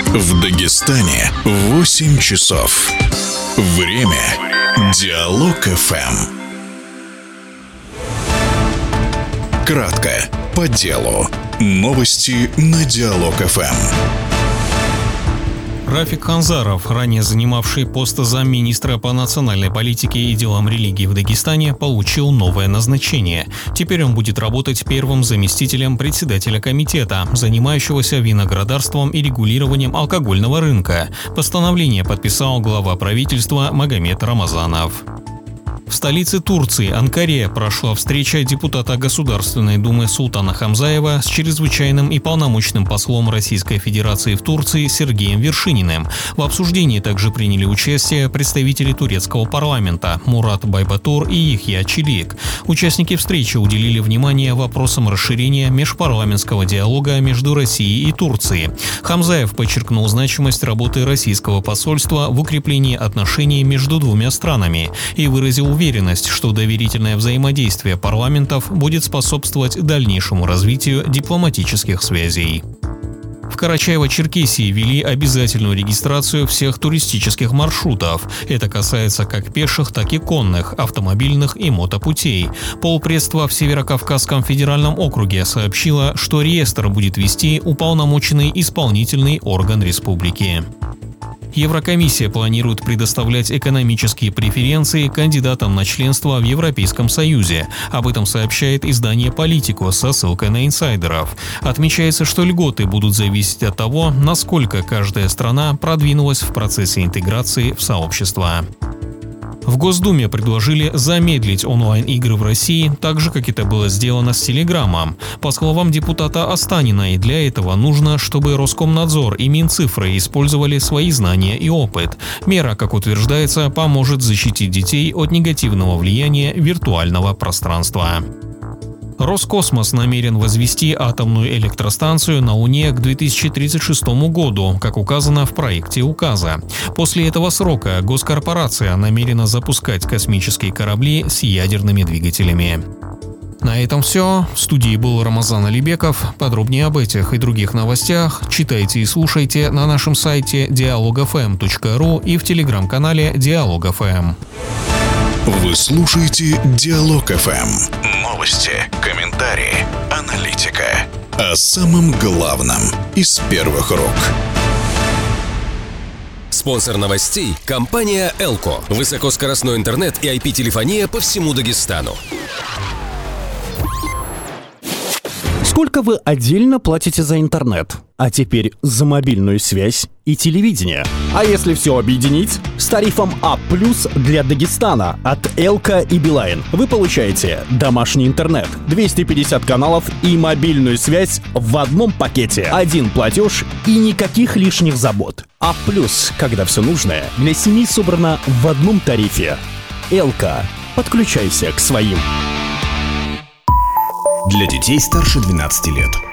В Дагестане 8 часов. Время Диалог ФМ. Кратко, по делу. Новости на Диалог ФМ. Рафик Ханзаров, ранее занимавший пост замминистра по национальной политике и делам религии в Дагестане, получил новое назначение. Теперь он будет работать первым заместителем председателя комитета, занимающегося виноградарством и регулированием алкогольного рынка. Постановление подписал глава правительства Магомед Рамазанов. В столице Турции, Анкаре, прошла встреча депутата Государственной Думы Султана Хамзаева с чрезвычайным и полномочным послом Российской Федерации в Турции Сергеем Вершининым. В обсуждении также приняли участие представители турецкого парламента Мурат Байбатур и Яхья Челик. Участники встречи уделили внимание вопросам расширения межпарламентского диалога между Россией и Турцией. Хамзаев подчеркнул значимость работы российского посольства в укреплении отношений между двумя странами и выразил уверенность, что доверительное взаимодействие парламентов будет способствовать дальнейшему развитию дипломатических связей. В Карачаево-Черкесии ввели обязательную регистрацию всех туристических маршрутов. Это касается как пеших, так и конных, автомобильных и мотопутей. Полпредства в Северокавказском федеральном округе сообщило, что реестр будет вести уполномоченный исполнительный орган республики. Еврокомиссия планирует предоставлять экономические преференции кандидатам на членство в Европейском Союзе. Об этом сообщает издание «Политико» со ссылкой на инсайдеров. Отмечается, что льготы будут зависеть от того, насколько каждая страна продвинулась в процессе интеграции в сообщество. В Госдуме предложили замедлить онлайн-игры в России, так же, как это было сделано с Телеграмом. По словам депутата Останиной, для этого нужно, чтобы Роскомнадзор и Минцифры использовали свои знания и опыт. Мера, как утверждается, поможет защитить детей от негативного влияния виртуального пространства. Роскосмос намерен возвести атомную электростанцию на Луне к 2036 году, как указано в проекте указа. После этого срока госкорпорация намерена запускать космические корабли с ядерными двигателями. На этом все. В студии был Рамазан Алибеков. Подробнее об этих и других новостях читайте и слушайте на нашем сайте dialogfm.ru и в телеграм-канале Диалог ФМ. Вы слушаете Диалог ФМ. Новости, комментарии, аналитика. О самом главном из первых рук. Спонсор новостей – компания «Элко». Высокоскоростной интернет и IP-телефония по всему Дагестану. Сколько вы отдельно платите за интернет? А теперь за мобильную связь и телевидение. А если все объединить? С тарифом А+ для Дагестана от Элко и Билайн вы получаете домашний интернет, 250 каналов и мобильную связь в одном пакете. Один платеж и никаких лишних забот. А+, когда все нужное для семьи собрано в одном тарифе. Элко. Подключайся к своим. Для детей старше 12 лет.